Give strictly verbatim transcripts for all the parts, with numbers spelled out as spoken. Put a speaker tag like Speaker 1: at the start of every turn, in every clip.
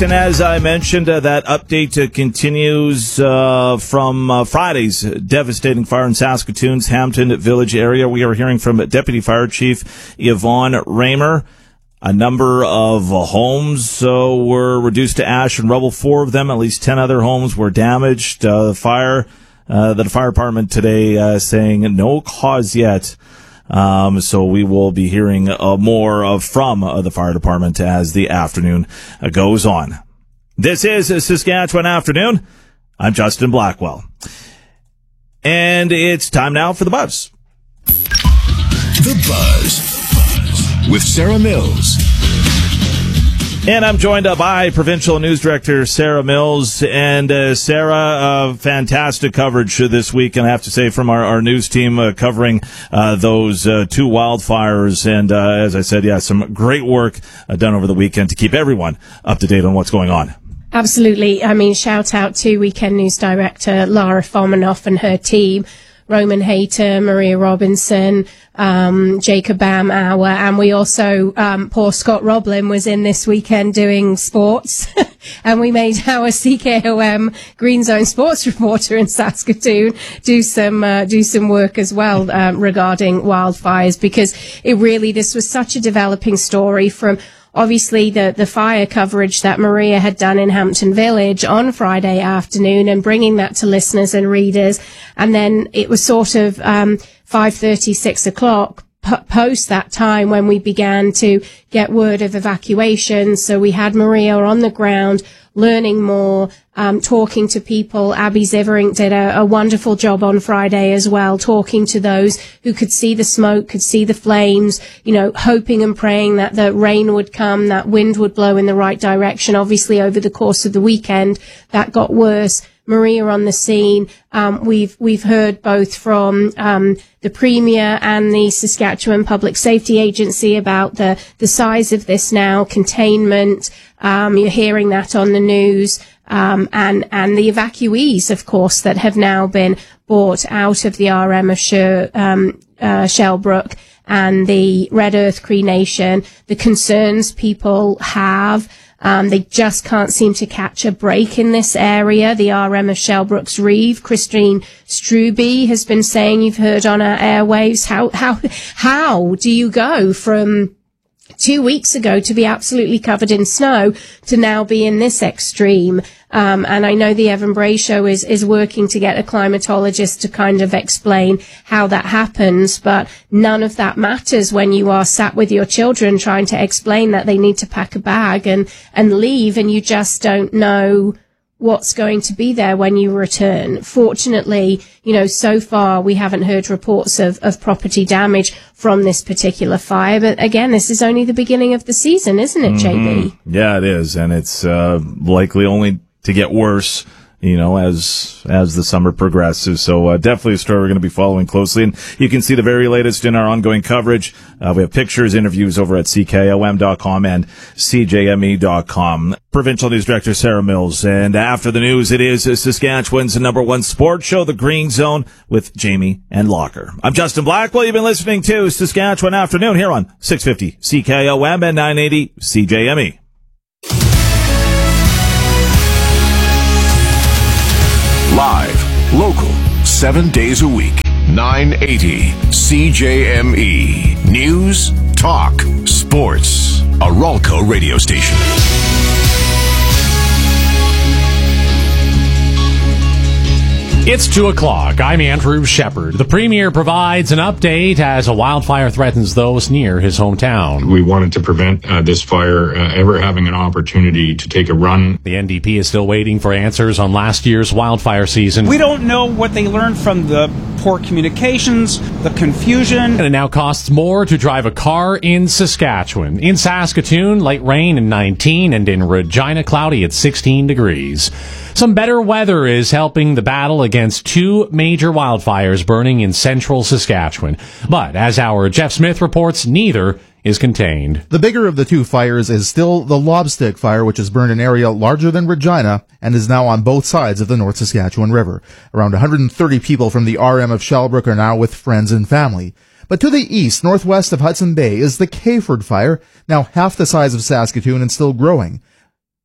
Speaker 1: And as I mentioned, uh, that update uh, continues uh, from uh, Friday's devastating fire in Saskatoon's Hampton Village area. We are hearing from Deputy Fire Chief Yvonne Raymer. A number of uh, homes uh, were reduced to ash and rubble. Four of them, at least ten other homes, were damaged. Uh, the fire, uh, the fire department today uh, saying no cause yet. Um, so we will be hearing uh, more of from uh, the fire department as the afternoon uh, goes on. This is uh, Saskatchewan Afternoon. I'm Justin Blackwell. And it's time now for The Buzz.
Speaker 2: The Buzz with Sarah Mills.
Speaker 1: And I'm joined uh, by Provincial News Director Sarah Mills. And uh, Sarah, uh, fantastic coverage this week, and I have to say from our, our news team uh, covering uh, those uh, two wildfires. And uh, as I said, yeah, some great work uh, done over the weekend to keep everyone up to date on what's going on.
Speaker 3: Absolutely. I mean, shout out to Weekend News Director Lara Fomanoff and her team. Roman Hayter, Maria Robinson, um, Jacob Bamauer, and we also, um, poor Scott Roblin was in this weekend doing sports, and we made our C K O M Green Zone sports reporter in Saskatoon do some, uh, do some work as well, um, regarding wildfires, because it really, this was such a developing story from obviously the, the fire coverage that Maria had done in Hampton Village on Friday afternoon and bringing that to listeners and readers. And then it was sort of, um, five thirty, six o'clock p- post that time when we began to get word of evacuation. So we had Maria on the ground learning more, um, talking to people. Abby Ziverink did a, a wonderful job on Friday as well, talking to those who could see the smoke, could see the flames, you know, hoping and praying that the rain would come, that wind would blow in the right direction. Obviously, over the course of the weekend, that got worse. Maria on the scene. Um, we've, we've heard both from, um, the Premier and the Saskatchewan Public Safety Agency about the, the size of this now, containment. Um, you're hearing that on the news. Um, and, and the evacuees, of course, that have now been brought out of the R M of Sher, um, uh, Shellbrook and the Red Earth Cree Nation, the concerns people have. Um, they just can't seem to catch a break in this area. The R M of Shellbrook's Reeve, Christine Struby, has been saying, you've heard on our airwaves, how, how, how do you go from two weeks ago to be absolutely covered in snow to now be in this extreme? Um, and I know the Evan Bray Show is, is working to get a climatologist to kind of explain how that happens, but none of that matters when you are sat with your children trying to explain that they need to pack a bag and, and leave, and you just don't know what's going to be there when you return. Fortunately, you know, so far we haven't heard reports of, of property damage from this particular fire. But again, this is only the beginning of the season, isn't it,
Speaker 1: Mm-hmm.
Speaker 3: J B?
Speaker 1: Yeah, it is. And it's uh, likely only to get worse, you know, as as the summer progresses. So uh, definitely a story we're going to be following closely. And you can see the very latest in our ongoing coverage. Uh, we have pictures, interviews over at C K O M dot com and C J M E dot com. Provincial News Director Sarah Mills. And after the news, it is Saskatchewan's number one sports show, The Green Zone, with Jamie and Locker. I'm Justin Blackwell. You've been listening to Saskatchewan Afternoon here on six fifty C K O M and nine eighty C J M E.
Speaker 2: Live, local, seven days a week, nine eighty C J M E. News, talk, sports. A Ralco radio station.
Speaker 4: It's two o'clock. I'm Andrew Shepard. The Premier provides an update as a wildfire threatens those near his hometown.
Speaker 5: We wanted to prevent uh, this fire uh, ever having an opportunity to take a run.
Speaker 4: The N D P is still waiting for answers on last year's wildfire season.
Speaker 6: We don't know what they learned from the poor communications, the confusion.
Speaker 4: And it now costs more to drive a car in Saskatchewan. In Saskatoon, light rain at nineteen, and in Regina, cloudy at sixteen degrees. Some better weather is helping the battle against two major wildfires burning in central Saskatchewan. But as our Jeff Smith reports, neither is contained.
Speaker 7: The bigger of the two fires is still the Lobstick Fire, which has burned an area larger than Regina and is now on both sides of the North Saskatchewan River. Around one hundred thirty people from the R M of Shellbrook are now with friends and family. But to the east, northwest of Hudson Bay, is the Kayford Fire, now half the size of Saskatoon and still growing.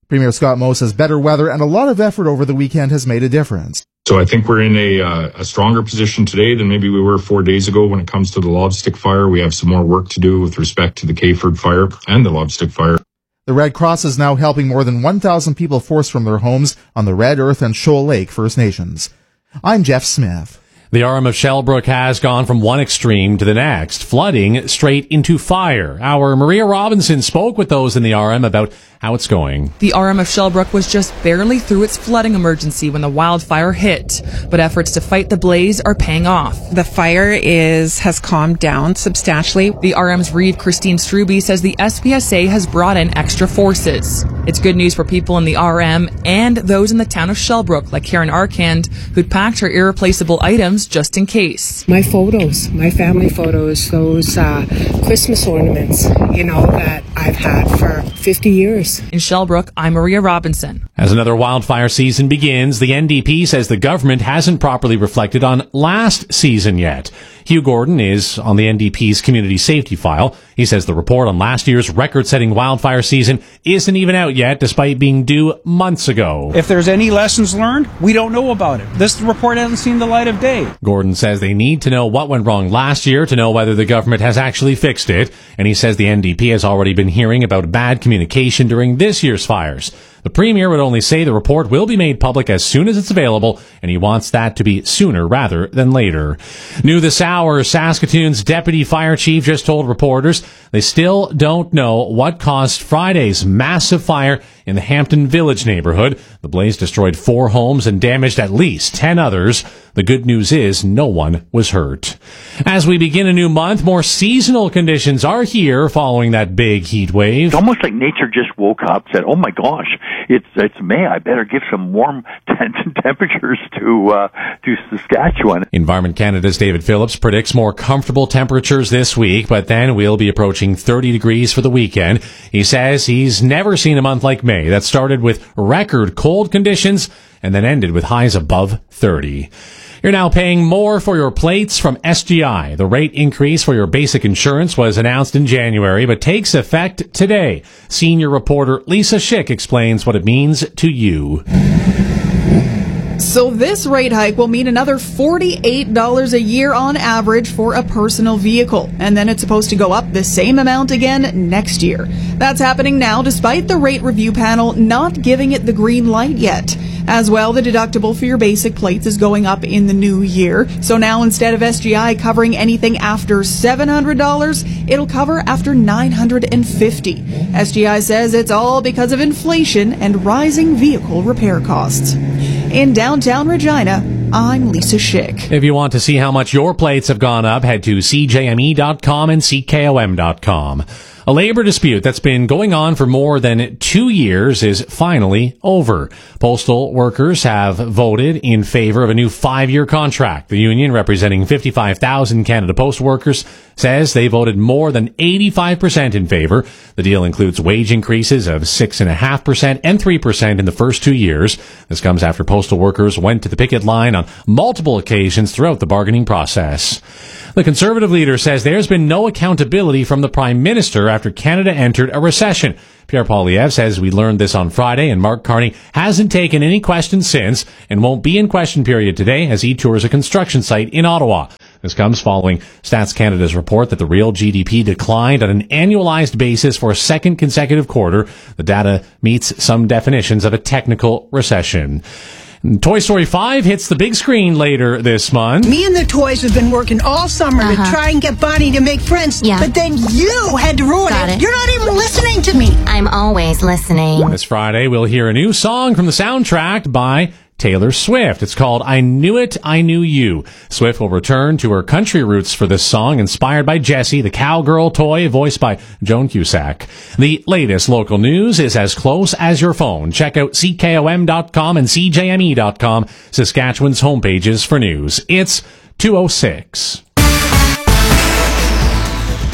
Speaker 7: Premier Scott Moe says better weather and a lot of effort over the weekend has made a difference.
Speaker 5: So I think we're in a, uh, a stronger position today than maybe we were four days ago when it comes to the Lobstick fire. We have some more work to do with respect to the Kayford fire and the Lobstick fire.
Speaker 7: The Red Cross is now helping more than one thousand people forced from their homes on the Red Earth and Shoal Lake First Nations. I'm Jeff Smith.
Speaker 4: The R M of Shellbrook has gone from one extreme to the next, flooding straight into fire. Our Maria Robinson spoke with those in the R M about how it's going.
Speaker 8: The R M of Shellbrook was just barely through its flooding emergency when the wildfire hit, but efforts to fight the blaze are paying off.
Speaker 9: The fire is has calmed down substantially.
Speaker 8: The R M's Reeve Christine Struby says the S P S A has brought in extra forces. It's good news for people in the R M and those in the town of Shellbrook, like Karen Arkand, who'd packed her irreplaceable items just in case.
Speaker 10: My photos, my family photos, those uh, Christmas ornaments, you know, that I've had for fifty years.
Speaker 8: In Shellbrook, I'm Maria Robinson.
Speaker 4: As another wildfire season begins, the N D P says the government hasn't properly reflected on last season yet. Hugh Gordon is on the N D P's community safety file. He says the report on last year's record-setting wildfire season isn't even out yet, despite being due months ago.
Speaker 6: If there's any lessons learned, we don't know about it. This report hasn't seen the light of day.
Speaker 4: Gordon says they need to know what went wrong last year to know whether the government has actually fixed it, and he says the N D P has already been hearing about bad communication during this year's fires. The Premier would only say the report will be made public as soon as it's available, and he wants that to be sooner rather than later. New this hour, Saskatoon's Deputy Fire Chief just told reporters they still don't know what caused Friday's massive fire in the Hampton Village neighborhood. The blaze destroyed four homes and damaged at least ten others. The good news is no one was hurt. As we begin a new month, more seasonal conditions are here following that big heat wave.
Speaker 11: It's almost like nature just woke up, said, oh my gosh, it's it's May, I better give some warm temperatures to uh, to Saskatchewan.
Speaker 4: Environment Canada's David Phillips predicts more comfortable temperatures this week, but then we'll be approaching thirty degrees for the weekend. He says he's never seen a month like May that started with record cold conditions and then ended with highs above thirty. You're now paying more for your plates from S G I. The rate increase for your basic insurance was announced in January, but takes effect today. Senior reporter Lisa Schick explains what it means to you.
Speaker 12: So this rate hike will mean another forty-eight dollars a year on average for a personal vehicle. And then it's supposed to go up the same amount again next year. That's happening now despite the rate review panel not giving it the green light yet. As well, the deductible for your basic plates is going up in the new year. So now instead of S G I covering anything after seven hundred dollars, it'll cover after nine hundred fifty dollars. S G I says it's all because of inflation and rising vehicle repair costs. In downtown Regina, I'm Lisa Schick.
Speaker 4: If you want to see how much your plates have gone up, head to C J M E dot com and C K O M dot com. A labor dispute that's been going on for more than two years is finally over. Postal workers have voted in favor of a new five-year contract. The union, representing fifty-five thousand Canada Post workers, says they voted more than eighty-five percent in favor. The deal includes wage increases of six point five percent and three percent in the first two years. This comes after postal workers went to the picket line on multiple occasions throughout the bargaining process. The Conservative leader says there's been no accountability from the Prime Minister after Canada entered a recession. Pierre Poilievre says we learned this on Friday, and Mark Carney hasn't taken any questions since and won't be in question period today as he tours a construction site in Ottawa. This comes following Stats Canada's report that the real G D P declined on an annualized basis for a second consecutive quarter. The data meets some definitions of a technical recession. Toy Story five hits the big screen later this month.
Speaker 13: Me and the toys have been working all summer uh-huh. to try and get Bonnie to make friends, yeah. but then you had to ruin it. it. You're not even listening to me.
Speaker 14: I'm always listening.
Speaker 4: This Friday, we'll hear a new song from the soundtrack by Taylor Swift. It's called I Knew It, I Knew You. Swift will return to her country roots for this song, inspired by Jessie, the cowgirl toy voiced by Joan Cusack. The latest local news is as close as your phone. Check out C K O M dot com and C J M E dot com, Saskatchewan's homepages for news. It's two oh six.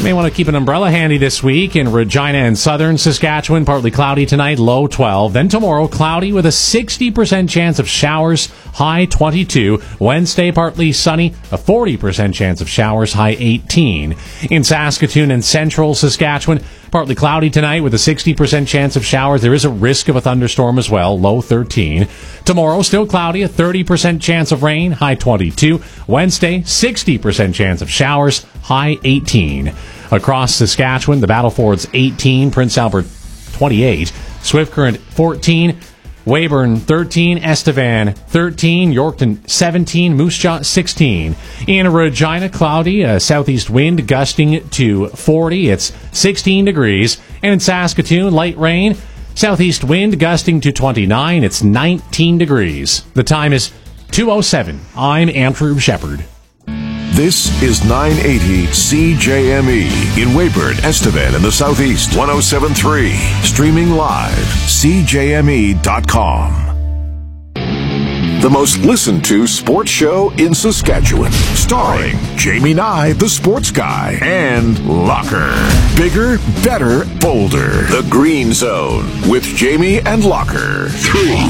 Speaker 4: You may want to keep an umbrella handy this week in Regina and southern Saskatchewan. Partly cloudy tonight, low twelve. Then tomorrow, cloudy with a sixty percent chance of showers, high twenty-two. Wednesday, partly sunny, a forty percent chance of showers, high eighteen. In Saskatoon and central Saskatchewan, partly cloudy tonight with a sixty percent chance of showers. There is a risk of a thunderstorm as well, low thirteen. Tomorrow, still cloudy, a thirty percent chance of rain, high twenty-two. Wednesday, sixty percent chance of showers, high eighteen. Across Saskatchewan, the Battleford's eighteen, Prince Albert twenty-eight, Swift Current fourteen, Weyburn thirteen, Estevan thirteen, Yorkton seventeen, Moose Jaw sixteen. In Regina, cloudy, a southeast wind gusting to forty. It's sixteen degrees. And in Saskatoon, light rain, southeast wind gusting to twenty-nine. It's nineteen degrees. The time is two oh seven. I'm Andrew Shepard.
Speaker 2: This is nine eighty C J M E in Weyburn, Estevan, and the Southeast. one oh seven point three. Streaming live. C J M E dot com. The most listened to sports show in Saskatchewan. Starring Jamie Nye, the sports guy, and Locker. Bigger, better, bolder. The Green Zone with Jamie and Locker. Three.